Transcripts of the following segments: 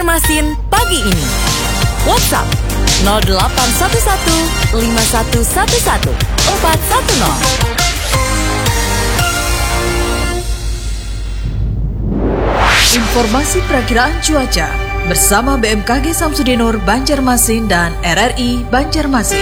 Banjarmasin pagi ini. WhatsApp 0811 5111 410. Informasi perakiraan cuaca bersama BMKG Samsudinur Banjarmasin dan RRI Banjarmasin.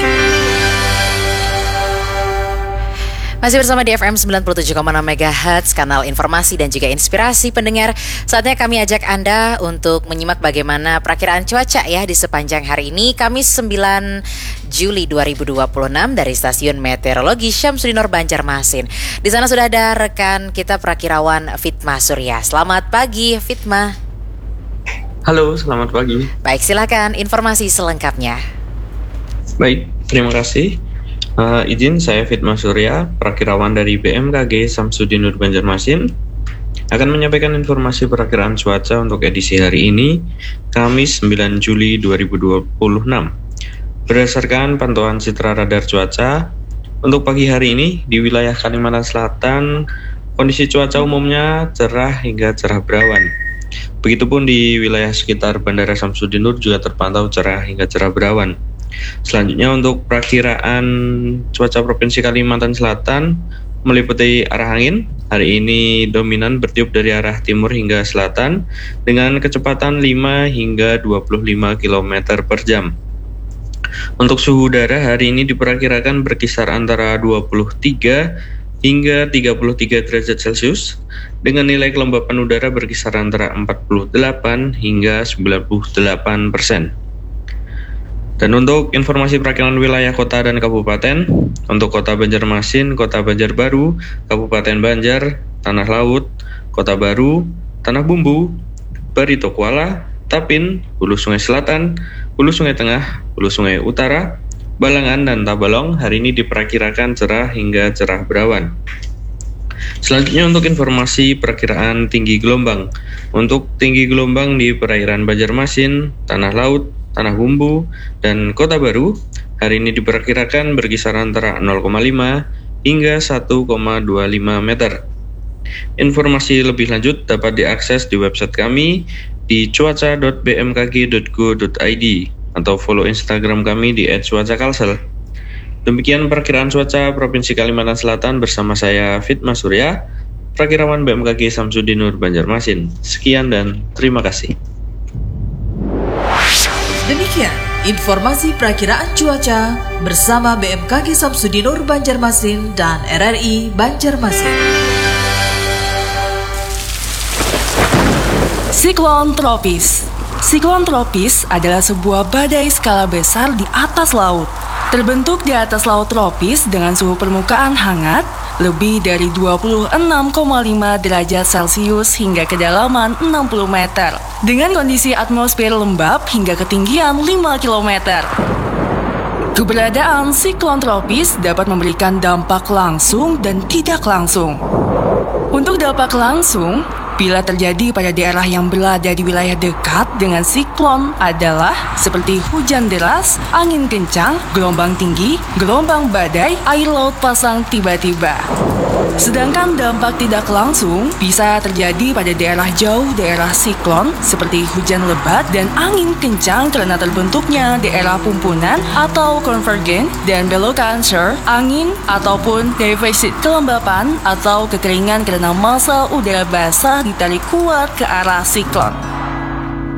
Masih bersama di FM 97,6 MHz, kanal informasi dan juga inspirasi pendengar. Saatnya kami ajak Anda untuk menyimak bagaimana perakiraan cuaca ya di sepanjang hari ini, Kamis 9 Juli 2026 dari Stasiun Meteorologi Syamsudinur Banjarmasin. Di sana sudah ada rekan kita perakirawan Fitma Surya. Selamat pagi Fitma. Halo, selamat pagi. Baik, silakan informasi selengkapnya. Baik, terima kasih. Izin saya Fitma Surya, perakirawan dari BMKG Samsudinur Banjarmasin, akan menyampaikan informasi perakiraan cuaca untuk edisi hari ini, Kamis 9 Juli 2026. Berdasarkan pantauan citra radar cuaca, untuk pagi hari ini di wilayah Kalimantan Selatan, kondisi cuaca umumnya cerah hingga cerah berawan. Begitupun di wilayah sekitar Bandara Samsudinur juga terpantau cerah hingga cerah berawan. Selanjutnya untuk perakiraan cuaca Provinsi Kalimantan Selatan meliputi arah angin. Hari ini dominan bertiup dari arah timur hingga selatan dengan kecepatan 5 hingga 25 km per jam. Untuk suhu udara hari ini diperkirakan berkisar antara 23 hingga 33 derajat Celcius dengan nilai kelembapan udara berkisar antara 48 hingga 98%. Dan untuk informasi perakiraan wilayah kota dan kabupaten, untuk Kota Banjarmasin, Kota Banjarbaru, Kabupaten Banjar, Tanah Laut, Kota Baru, Tanah Bumbu, Barito Kuala, Tapin, Hulu Sungai Selatan, Hulu Sungai Tengah, Hulu Sungai Utara, Balangan, dan Tabalong hari ini diperkirakan cerah hingga cerah berawan. Selanjutnya untuk informasi perakiraan tinggi gelombang. Untuk tinggi gelombang di perairan Banjarmasin, Tanah Laut, Tanah Bumbu, dan Kota Baru hari ini diperkirakan berkisar antara 0,5 hingga 1,25 meter. Informasi lebih lanjut dapat diakses di website kami di cuaca.bmkg.go.id atau follow Instagram kami di @cuacakalsel. Demikian perakiraan cuaca Provinsi Kalimantan Selatan bersama saya Fitma Surya, perakirawan BMKG Samsudinur Banjarmasin. Sekian dan terima kasih. Demikian informasi perakiraan cuaca bersama BMKG Samsudinur Banjarmasin dan RRI Banjarmasin. Siklon tropis. Siklon tropis adalah sebuah badai skala besar di atas laut. Terbentuk di atas laut tropis dengan suhu permukaan hangat lebih dari 26,5 derajat Celcius hingga kedalaman 60 meter. Dengan kondisi atmosfer lembab hingga ketinggian 5 km. Keberadaan siklon tropis dapat memberikan dampak langsung dan tidak langsung. Untuk dampak langsung, bila terjadi pada daerah yang berada di wilayah dekat dengan siklon adalah seperti hujan deras, angin kencang, gelombang tinggi, gelombang badai, air laut pasang tiba-tiba. Sedangkan dampak tidak langsung bisa terjadi pada daerah jauh daerah siklon seperti hujan lebat dan angin kencang karena terbentuknya daerah pumpunan atau konvergen dan belokan angin ataupun defisit kelembapan atau kekeringan karena massa udara basah ditarik kuat ke arah siklon.